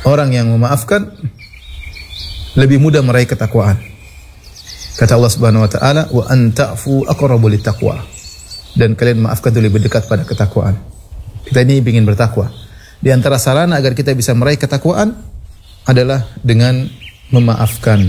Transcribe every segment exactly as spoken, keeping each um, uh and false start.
orang yang memaafkan lebih mudah meraih ketakwaan. Kata Allah Subhanahu wa taala, "Wa an ta'fu aqrabu littaqwa." Dan kalian maafkan itu lebih dekat pada ketakwaan. Kita ini ingin bertakwa. Di antara sarana agar kita bisa meraih ketakwaan adalah dengan memaafkan.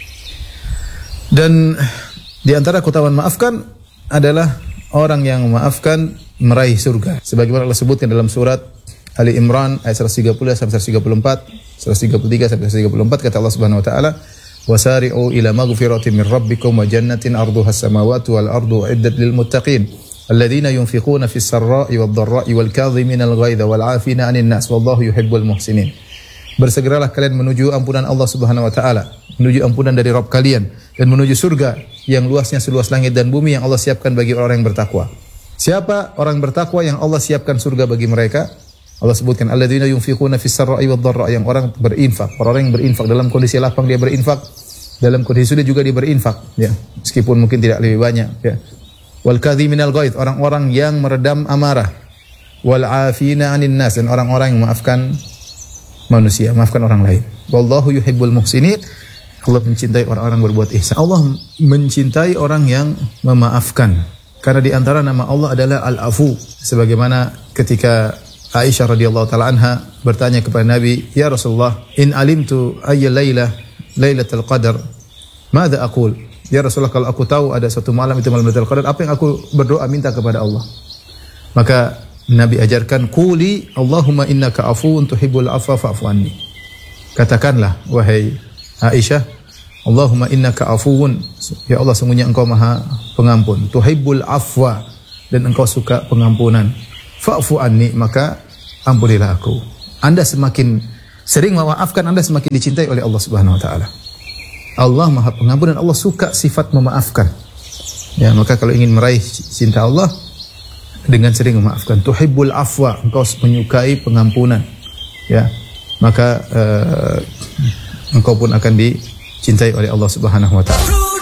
Dan di antara keutamaan maafkan adalah orang yang memaafkan meraih surga. Sebagaimana Allah sebutkan dalam surat Ali Imran ayat seratus tiga puluh sampai seratus tiga puluh empat, seratus tiga puluh tiga sampai seratus tiga puluh empat, kata Allah Subhanahu wa taala, "Wasari'u ila maghfiratin min rabbikum wa jannatin arduha as-samawati wal ardu uiddat lil muttaqin alladzina yunfiquna fis sarra'i wad dharra'i wal kadhimina al ghaidha wal 'afina 'anil nas wallahu yuhibbul muhsinin." Bersegeralah kalian menuju ampunan Allah Subhanahu wa taala, menuju ampunan dari Rabb kalian dan menuju surga yang luasnya seluas langit dan bumi yang Allah siapkan bagi orang yang bertakwa. Siapa orang bertakwa yang Allah siapkan surga bagi mereka? Allah sebutkan alladzina yunfiquna fis sarra'i wad dharra'i, yang orang berinfak, orang yang berinfak dalam kondisi lapang dia berinfak, dalam kondisi sulit juga dia berinfak, ya, meskipun mungkin tidak lebih banyak, ya. Wal kadhiminal ghaidh, orang-orang yang meredam amarah. Wal 'afina 'anil nas, dan orang-orang yang memaafkan manusia, maafkan orang lain. Wallahu yuhibbul muhsinin, Allah mencintai orang-orang berbuat ihsan. Allah mencintai orang yang memaafkan. Karena di antara nama Allah adalah Al-Afu. Sebagaimana ketika Aisyah radhiyallahu taala anha bertanya kepada Nabi, "Ya Rasulullah, in alimtu ayya lailah lailatul qadar, madza aqul?" Ya Rasulullah, kalau aku tahu ada suatu malam itu malam Lailatul Qadar, apa yang aku berdoa minta kepada Allah? Maka Nabi ajarkan, "Quli Allahumma innaka afuwun tuhibbul afwa fa'fu anni." Katakanlah wahai Aisyah, Allahumma innaka afuwun, ya Allah sungguhnya engkau maha pengampun, tuhibbul afwa, dan engkau suka pengampunan, fa'fu anni, maka ampunilah aku. Anda semakin sering memaafkan, Anda semakin dicintai oleh Allah Subhanahu wa taala. Allah maha pengampun dan Allah suka sifat memaafkan. Ya, maka kalau ingin meraih cinta Allah, dengan sering memaafkan. Tuhibbul afwa, engkau menyukai pengampunan. Ya, maka uh, engkau pun akan dicintai oleh Allah Subhanahu wa taala.